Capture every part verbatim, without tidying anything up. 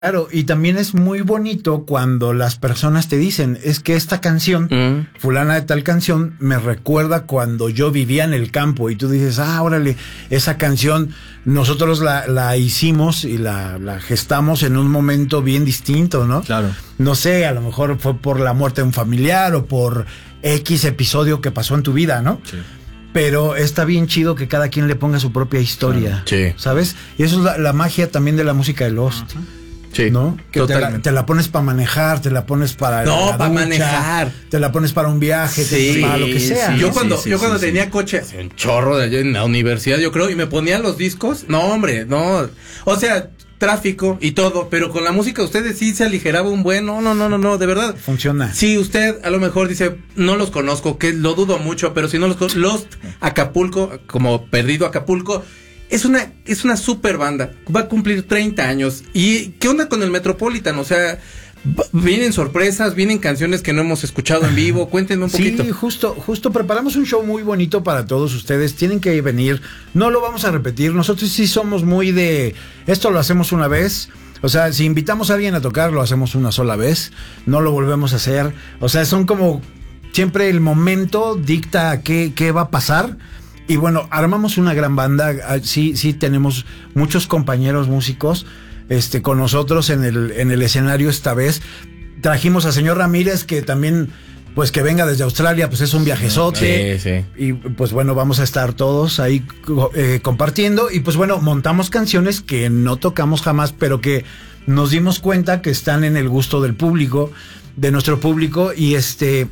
Claro, y también es muy bonito cuando las personas te dicen, es que esta canción, mm. fulana de tal canción, me recuerda cuando yo vivía en el campo, y tú dices, ah, órale, esa canción nosotros la, la hicimos y la, la gestamos en un momento bien distinto, ¿no? Claro. No sé, a lo mejor fue por la muerte de un familiar o por X episodio que pasó en tu vida, ¿no? Sí. Pero está bien chido que cada quien le ponga su propia historia, sí. ¿sabes? Y eso es la, la magia también de la música de Lost. Uh-huh. Sí, ¿no? Que te la, te la pones para manejar, te la pones para no, para manejar, te la pones para un viaje, sí, te para lo que sea. Sí, yo ¿no? cuando sí, sí, yo sí, cuando sí, tenía sí. coche, hace un chorro de allá en la universidad, yo creo, y me ponía los discos, no hombre, no, o sea, tráfico y todo, pero con la música ustedes sí se aligeraba un buen, no, no, no, no, no, de verdad. Funciona. Sí, usted a lo mejor dice, no los conozco, que lo dudo mucho, pero si no los conozco, Lost Acapulco, como Perdido Acapulco. Es una, es una super banda, va a cumplir treinta años. ¿Y qué onda con el Metropolitan? O sea, vienen sorpresas, vienen canciones que no hemos escuchado en vivo, cuéntenme un poquito. Sí, justo, justo preparamos un show muy bonito para todos ustedes, tienen que venir, no lo vamos a repetir, nosotros sí somos muy de, esto lo hacemos una vez. O sea, si invitamos a alguien a tocar, lo hacemos una sola vez, no lo volvemos a hacer. O sea, son como, siempre el momento dicta qué, qué va a pasar. Y bueno, armamos una gran banda, sí, sí tenemos muchos compañeros músicos este, con nosotros en el, en el escenario esta vez. Trajimos a señor Ramírez, que también, pues que venga desde Australia, pues es un viajezote. Sí, sí. Y pues bueno, vamos a estar todos ahí eh, compartiendo. Y pues bueno, montamos canciones que no tocamos jamás, pero que nos dimos cuenta que están en el gusto del público, de nuestro público. Y este...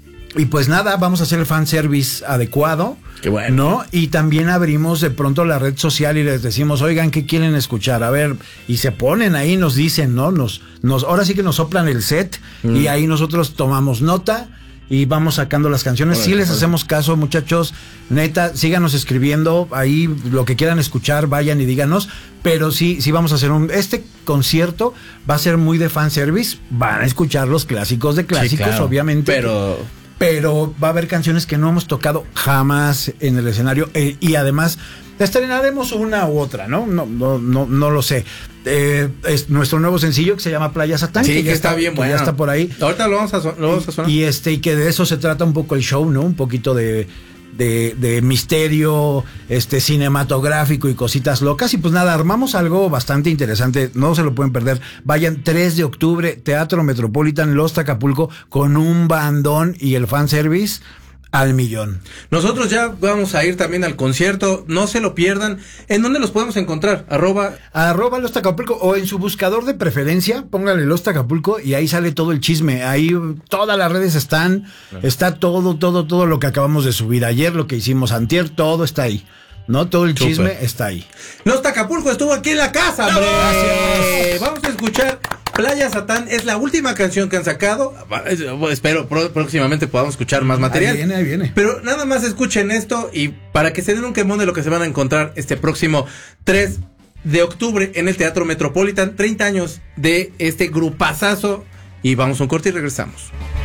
Y pues nada, vamos a hacer el fanservice adecuado. Qué bueno. ¿No? Y también abrimos de pronto la red social y les decimos, oigan, ¿qué quieren escuchar? A ver, y se ponen ahí, nos dicen, ¿no? Nos, nos, ahora sí que nos soplan el set mm. y ahí nosotros tomamos nota y vamos sacando las canciones. Sí les hacemos caso, muchachos. Neta, síganos escribiendo ahí lo que quieran escuchar, vayan y díganos. Pero sí, sí vamos a hacer un... Este concierto va a ser muy de fanservice. Van a escuchar los clásicos de clásicos, sí, claro, obviamente. Pero... Pero va a haber canciones que no hemos tocado jamás en el escenario eh, y además estrenaremos una u otra, ¿no? No, no, no, no lo sé. Eh, es nuestro nuevo sencillo que se llama Playa Satán. Sí, que, que ya está, está bien bueno. Ya está por ahí. Ahorita lo vamos a, so- lo vamos a sonar. Y, y este, y que de eso se trata un poco el show, ¿no? Un poquito de... De, de misterio, este cinematográfico y cositas locas. Y pues nada, armamos algo bastante interesante, no se lo pueden perder. Vayan, tres de octubre, Teatro Metropolitan, Lost Acapulco, con un bandón y el fanservice al millón. Nosotros ya vamos a ir también al concierto, no se lo pierdan. ¿En dónde los podemos encontrar? Arroba Arroba Lost Acapulco, o en su buscador de preferencia, póngale Lost Acapulco y ahí sale todo el chisme. Ahí todas las redes están, está todo, todo, todo lo que acabamos de subir ayer, lo que hicimos antier, todo está ahí. ¿No? Todo el Super. Chisme está ahí. Lost Acapulco estuvo aquí en la casa, hombre. Gracias. Vamos a escuchar Playa Satán, es la última canción que han sacado. Espero pro- próximamente podamos escuchar más material. Ahí viene, ahí viene. Pero nada más escuchen esto y para que se den un quemón de lo que se van a encontrar este próximo tres de octubre en el Teatro Metropolitan. treinta años de este grupazazo. Y vamos a un corte y regresamos.